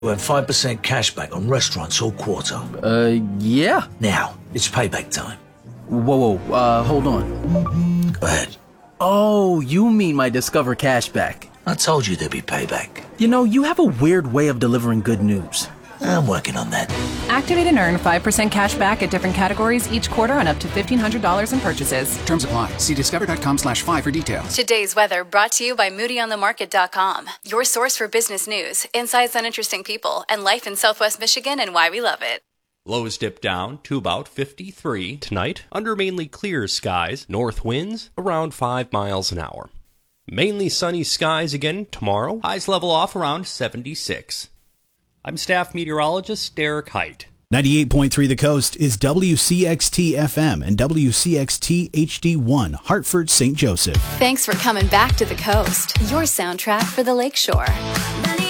You earn 5% cash back on restaurants all quarter. Yeah. Now, it's payback time. Whoa, hold on. Go ahead. Oh, you mean my Discover cashback. I told you there'd be payback. You know, you have a weird way of delivering good news. I'm working on that. Activate and earn 5% cash back at different categories each quarter on up to $1,500 in purchases. Terms apply. See discover.com/5 for details. Today's weather brought to you by MoodyOnTheMarket.com. Your source for business news, insights on interesting people, and life in Southwest Michigan and why we love it. Lows dip down to about 53 tonight under mainly clear skies. North winds around 5 miles an hour. Mainly sunny skies again tomorrow. Highs level off around 76. I'm staff meteorologist Derek Height. 98.3 The Coast is WCXT FM and WCXT HD1, Hartford, St. Joseph. Thanks for coming back to the coast, your soundtrack for the Lakeshore.